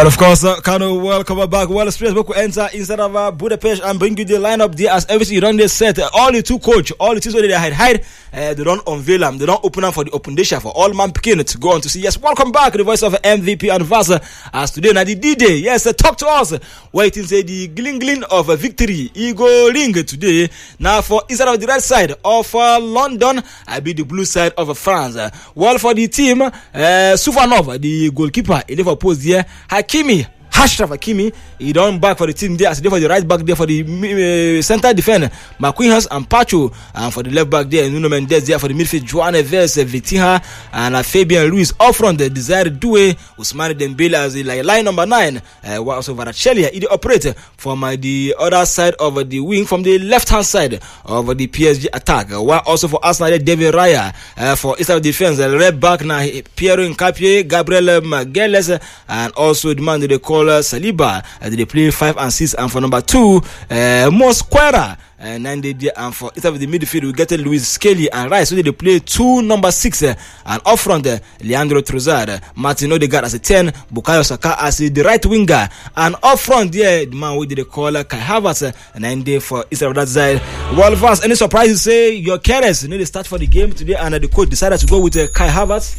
And of course, Kano, welcome back. Well, straight we could enter inside of Budapest and bring you the lineup there as everything you done they set. All the two coach, all the things where they hide, they don't unveil them. They don't open them for the open day for all man picking to go on to see. Yes, welcome back. The voice of MVP and Vasa as today now the D-Day. Yes, talk to us. Waiting say the gling of victory. Ego ring today. Now for inside of the right side of London, I be the blue side of France. Well, for the team, Suvanov, the goalkeeper, he never posed there. Ashraf Hakimi, he done back for the team there as there for the right back there for the center defender, Marquinhos and Pacho, and for the left back there, Nuno Mendes there for the midfield, João Neves, Vitinha, and Fabian Ruiz. Up front, the desired Doué, Ousmane Dembele as the line number 9, while also Kvaratskhelia, he operator from the other side of the wing, from the left hand side of the PSG attack, while also for Arsenal, David Raya, for inside defense, red back now, Piero Nkapie, Gabriel Magalhaes, and also the man that they call Saliba. They play 5 and 6, and for number 2, Mosquera. 9 day and for inside of the midfield we get Luis Skelly and Rice, so they play 2 number 6, and up front Leandro Trossard, Martin Odegaard as a 10, Bukayo Saka as the right winger, and up front there the man they call Kai Havertz, 9 day for inside of that side. Well, Vance, any surprises? Say your carers they start for the game today, and the coach decided to go with Kai Havertz.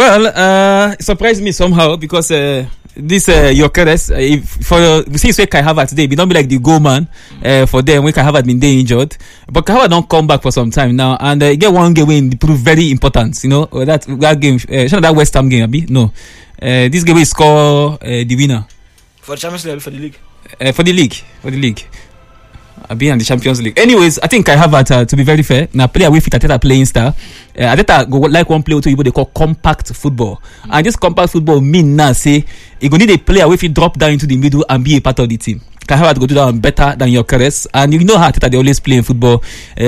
Well, it surprised me somehow because this Gyökeres, we see Kai Havertz today, we don't be like the goal man for them when Kai Havertz been day injured, but Kai Havertz don't come back for some time now, and get one game win proved very important. You know that game, that West Ham game, no, this game will score the winner for the Champions League, for the league, for the league. I'll be in the Champions League. Anyways, I think I have to be very fair. Now, play away fit Arteta playing style. Arteta go like one play or two. They call compact football, and this compact football mean now say you gonna need a player if you drop down into the middle and be a part of the team. Can have to go do that better than Gyökeres, and you know how Arteta they always play in football.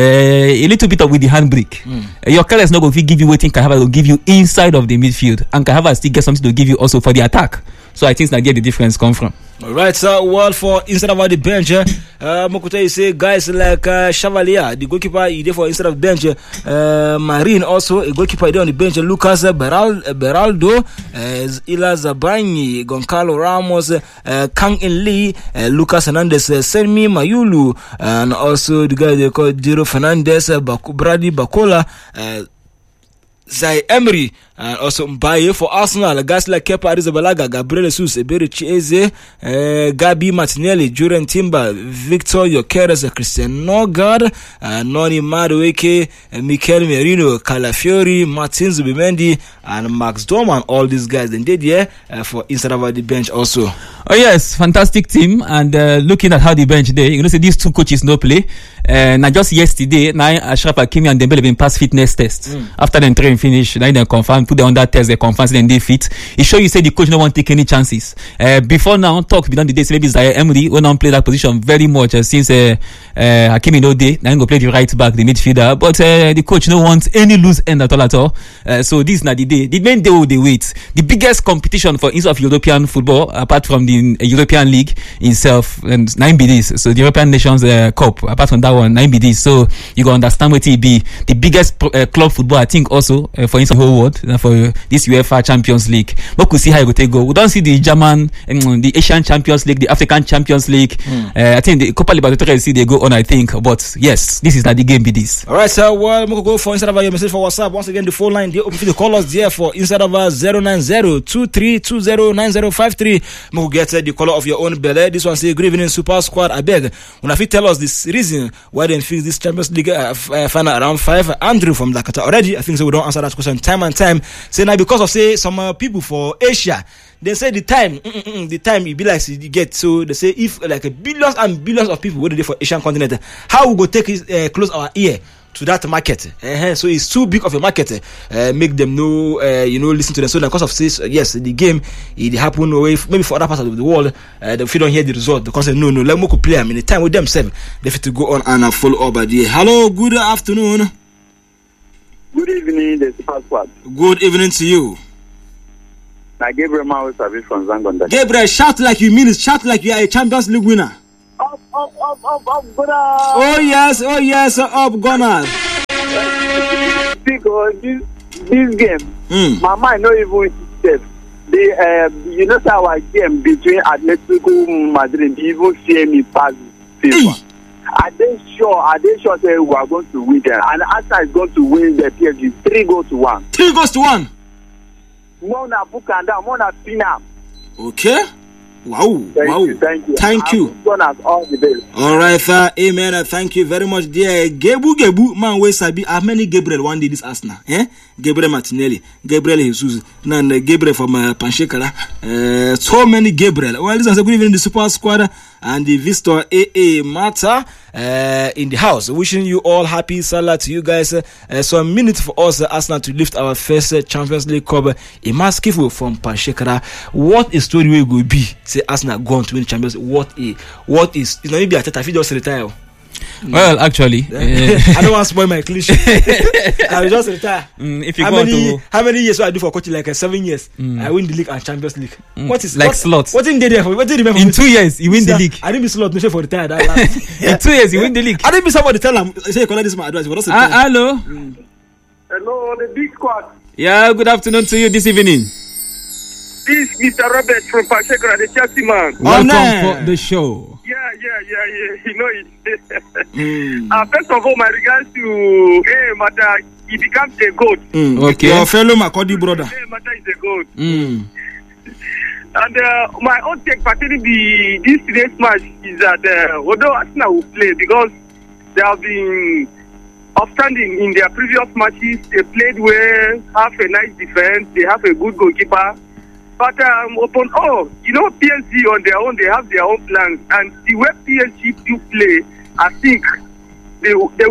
A little bit of with the handbrake. Gyökeres not going to give you waiting. Can have to give you inside of the midfield, and can have still get something to give you also for the attack. So I think that's where the difference come from. Alright, so well for instead of the bench, Mokuta say guys like Chevalier, the goalkeeper, he there for instead of bench, Marine also a goalkeeper there on the bench, Lucas Beraldo, Ila Zabani, Goncalo Ramos, Kang In Lee, Lucas Hernandez, Senmi Mayulu, and also the guy they call Jiro Fernandez, Brady Bacola, Zai Emery, and also Mbaye for Arsenal. Guys like Kepa Arrizabalaga, Gabriel Jesus, Ebere Chieze, Gabi Martinelli, Julian Timber, Victor Gyökeres, Christian Nogard, Noni Madueke, Mikel Merino, Calafiori, Martin Zubimendi, and Max Dorman. All these guys they did here for inside of the bench also. Oh yes, fantastic team. And looking at how the bench there, you know, say these two coaches no play. Now just yesterday, now Ashraf Hakimi and Dembele been pass fitness test. After the training finish, now they confirm, put them on that test, they confirm, then they fit. It show you say the coach no want to take any chances. Before now, talk be done the day, so maybe Zaire Emery will not play that position very much since Hakimi no day, now he go play the right back, the midfielder. But the coach no want any loose end at all. So this is not the day. The main day will they wait. The biggest competition for instead of European football, apart from the European League itself, and 9 be this. So the European Nations Cup, apart from that one, 9 be this. So you go understand what it be. The biggest club football, I think, also for instance, the whole world for this UEFA Champions League. We could see how it will take go. We don't see the German, the Asian Champions League, the African Champions League. I think the Copa Libertadores see they go on. I think, but yes, this is not the game. Be this. All right, so well, we go for inside of your message for WhatsApp. Once again, the phone line they open for the call us there for inside of 090-2320-9053. We get the color of your own belly. This one say good evening, Super Squad. I beg, when if you tell us this reason why they fix this Champions League final around 5. Andrew from Dakota already. I think so. We don't answer that question time and time. Say now because of say some people for Asia. They say the time it be like you get. So they say if like billions and billions of people were there for Asian continent, how we go take it, close our ear to that market? So it's too big of a market. Make them know, listen to them. So because of this, yes, the game it happen away maybe for other parts of the world. If you don't hear the result, the concept no, let me go play. I mean, the time with themselves, they have to go on and follow up. Hello, good afternoon. Good evening, the Super Squad. Good evening to you. Now, Gabriel Mao service from Zangon. Gabriel, shout like you mean it. Shout like you are a Champions League winner. Up, Gunnar! Oh yes, up, Gunnar! Because this game, my mind not even step. The You know our game between Atletico Madrid, even CME pass FIFA. Are they sure they we are going to win there? And Arsenal is going to win the PSG 3-1. 3-1. Mona Bukanda, Mona Pina. Okay. Wow. Thank you. All the best. All right, sir. Amen. Thank you very much, dear. Gebu, man, we sabi how many Gabriel one day this Arsenal? Gabriel Martinelli, Gabriel Jesus, and Gabriel from Panshekara. So many Gabriel. Well, listen, good evening, the Super Squad and the Victor AA Mata in the house. Wishing you all happy Salah to you guys. So a minute for us, Arsenal, to lift our first Champions League cup. A massive from Panshekara. What a story we will be. Say Arsenal going to win Champions League. What is? It's not maybe a if you just retire. Well, actually, I don't want to spoil my cliche. I will just retire. If you how many years do I do for coaching? Like 7 years. I win the league and Champions League. What is like slots? What in there for? What did you remember? In 2 years, you win the league. I didn't be slot. No for retire. In 2 years, you win the league. I didn't be somebody tell him. Say, collect this my advice. Hello. Hello, the big squad. Yeah, good afternoon to you this evening. This is Mr. Robert from Pashekra, the Chelsea man. Welcome for the show. Yeah. You know it. First of all, my regards to Mata. He becomes a goat. Okay. Your fellow Makodi brother. Mata is a goat. And my own take pertaining this today's match is that although Arsenal will play because they have been outstanding in their previous matches, they played well, have a nice defense, they have a good goalkeeper. But upon all, you know, PSG on their own, they have their own plans. And the way PSG do play, I think they